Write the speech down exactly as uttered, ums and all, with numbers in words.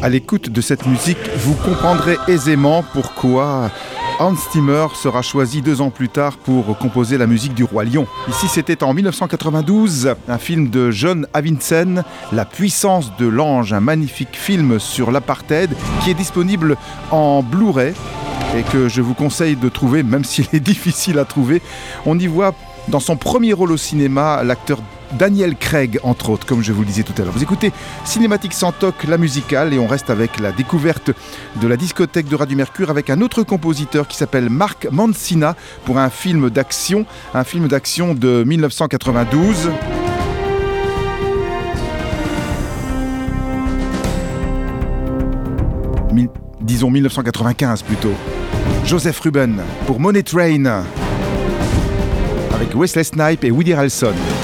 À l'écoute de cette musique, vous comprendrez aisément pourquoi Hans Zimmer sera choisi deux ans plus tard pour composer la musique du Roi Lion. Ici, c'était en dix-neuf cent quatre-vingt-douze, un film de John Avildsen, La puissance de l'ange, un magnifique film sur l'apartheid qui est disponible en Blu-ray et que je vous conseille de trouver, même s'il est difficile à trouver. On y voit dans son premier rôle au cinéma l'acteur Daniel Craig, entre autres, comme je vous le disais tout à l'heure. Vous écoutez Cinématique sans toc, la musicale, et on reste avec la découverte de la discothèque de Radio Mercure avec un autre compositeur qui s'appelle Mark Mancina pour un film d'action, un film d'action de dix-neuf cent quatre-vingt-douze. Mi- disons dix-neuf cent quatre-vingt-quinze plutôt. Joseph Ruben pour Money Train avec Wesley Snipes et Woody Harrelson.